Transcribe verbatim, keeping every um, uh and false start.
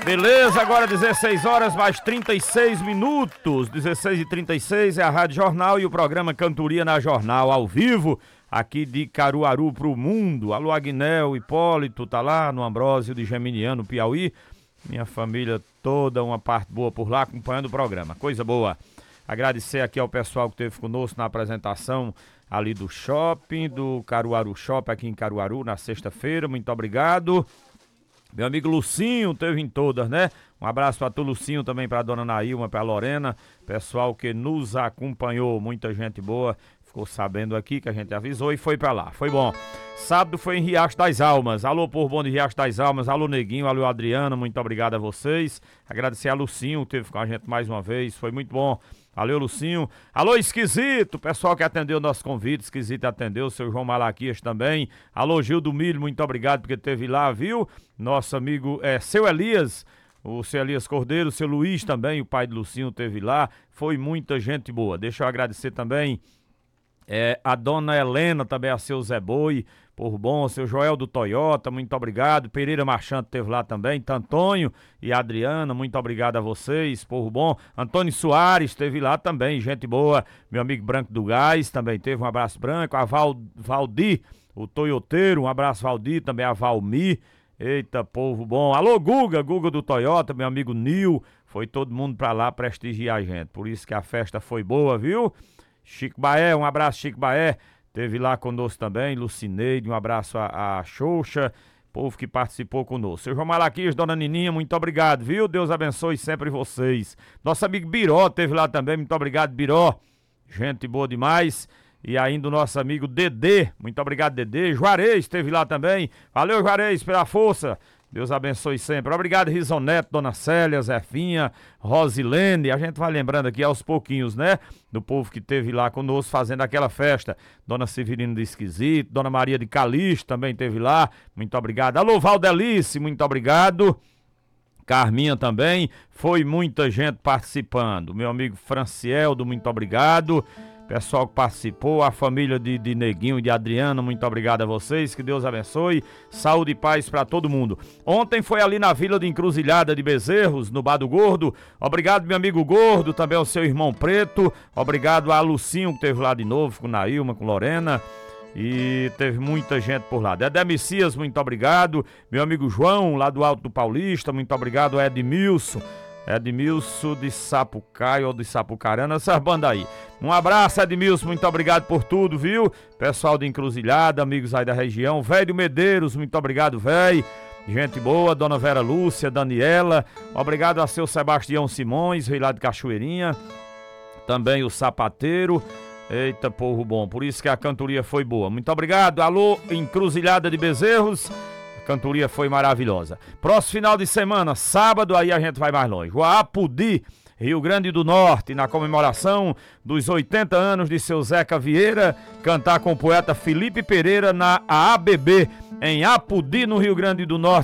Beleza, agora dezesseis horas mais trinta e seis minutos, dezesseis e trinta e seis é a Rádio Jornal e o programa Cantoria na Jornal, ao vivo, aqui de Caruaru pro mundo. Alô, Agnel, Hipólito, tá lá no Ambrósio de Geminiano, Piauí. Minha família toda, uma parte boa por lá, acompanhando o programa, coisa boa. Agradecer aqui ao pessoal que esteve conosco na apresentação ali do shopping, do Caruaru Shopping aqui em Caruaru, na sexta-feira, muito obrigado. Meu amigo Lucinho teve em todas, né? Um abraço para tu, Lucinho, também para dona Nailma, para Lorena, pessoal que nos acompanhou, muita gente boa, ficou sabendo aqui que a gente avisou e foi para lá, foi bom. Sábado foi em Riacho das Almas, alô por bom de Riacho das Almas, alô Neguinho, alô Adriana, muito obrigado a vocês. Agradecer a Lucinho, que esteve com a gente mais uma vez, foi muito bom. Valeu, Lucinho. Alô, Esquisito, pessoal que atendeu o nosso convite, Esquisito atendeu, o seu João Malaquias também. Alô, Gil do Milho, muito obrigado porque esteve lá, viu? Nosso amigo, é, seu Elias, o seu Elias Cordeiro, o seu Luiz também, o pai de Lucinho esteve lá. Foi muita gente boa. Deixa eu agradecer também é, a dona Helena, também a seu Zé Boi, por bom, seu Joel do Toyota, muito obrigado. Pereira Marchante teve lá também, Tantonho e Adriana, muito obrigado a vocês, por bom. Antônio Soares esteve lá também, gente boa. Meu amigo Branco do Gás também teve, um abraço branco. A Val, Valdir, o Toyoteiro, um abraço Valdir, também a Valmir. Eita, povo bom. Alô, Guga, Guga do Toyota, meu amigo Nil, foi todo mundo pra lá prestigiar a gente, por isso que a festa foi boa, viu? Chico Baé, um abraço, Chico Baé. Teve lá conosco também, Lucineide, um abraço a, a Xoxa, povo que participou conosco. Seu João Malaquias, dona Nininha, muito obrigado, viu? Deus abençoe sempre vocês. Nosso amigo Biró teve lá também, muito obrigado, Biró. Gente boa demais. E ainda o nosso amigo Dedê, muito obrigado, Dedê. Juarez esteve lá também. Valeu, Juarez, pela força. Deus abençoe sempre. Obrigado, Risoneto, Dona Célia, Zefinha, Rosilene. A gente vai lembrando aqui aos pouquinhos, né? Do povo que esteve lá conosco fazendo aquela festa. Dona Severina do Esquisito, Dona Maria de Calixto também esteve lá. Muito obrigado. Alô, Valdelice, muito obrigado. Carminha também. Foi muita gente participando. Meu amigo Francieldo, muito obrigado. Pessoal que participou, a família de, de Neguinho e de Adriana, muito obrigado a vocês, que Deus abençoe, saúde e paz para todo mundo. Ontem foi ali na Vila de Encruzilhada de Bezerros, no Bar do Gordo, obrigado meu amigo Gordo, também ao seu irmão Preto, obrigado a Lucinho que esteve lá de novo, com Nailma, com Lorena, e teve muita gente por lá. Dedé Messias, muito obrigado, meu amigo João, lá do Alto do Paulista, muito obrigado a Edmilson, Edmilson de Sapucaia ou de Sapucarana, essas bandas aí. Um abraço, Edmilson, muito obrigado por tudo, viu? Pessoal de Encruzilhada, amigos aí da região. Velho Medeiros, muito obrigado, véi. Gente boa, Dona Vera Lúcia, Daniela. Obrigado a seu Sebastião Simões, veio lá de Cachoeirinha. Também o Sapateiro. Eita, povo bom, por isso que a cantoria foi boa. Muito obrigado, alô, Encruzilhada de Bezerros. A cantoria foi maravilhosa. Próximo final de semana, sábado, aí a gente vai mais longe. O Apudi, Rio Grande do Norte, na comemoração dos oitenta anos de seu Zeca Vieira, cantar com o poeta Felipe Pereira na A A B B, em Apudi, no Rio Grande do Norte.